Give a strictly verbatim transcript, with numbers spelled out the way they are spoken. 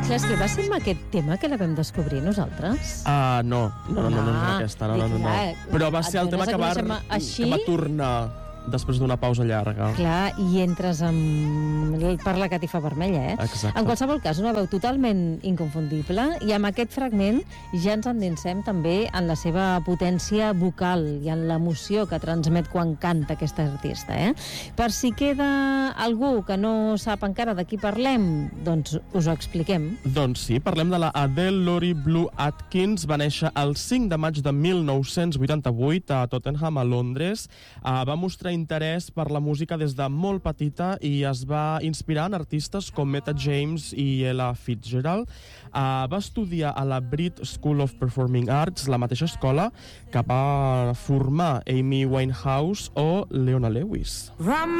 Clar, és que va ser amb aquest tema que la vam descobrir nosaltres. Ah, no, no, no, no, no, no, Ah, aquesta, no, dic, no, no, clar, no. Però va ser el et tema dones a que va, conèixer així? que va tornar després d'una pausa llarga. Clar, i entres amb... per la catifa vermella, eh? Exacte. En qualsevol cas, una veu totalment inconfundible, i amb aquest fragment ja ens endinsem també en la seva potència vocal i en l'emoció que transmet quan canta aquesta artista, eh? Per si queda algú que no sap encara de qui parlem, doncs us ho expliquem. Doncs sí, parlem de la Adele Laurie Blue Atkins. Va néixer el cinc de maig de mil nou-cents vuitanta-vuit a Tottenham, a Londres. Uh, va mostrar interès per la música des de molt petita i es va inspirar en artistes com Etta James i Ella Fitzgerald. Uh, va estudiar a la Brit School of Performing Arts, la mateixa escola que va formar Amy Winehouse o Leona Lewis. Run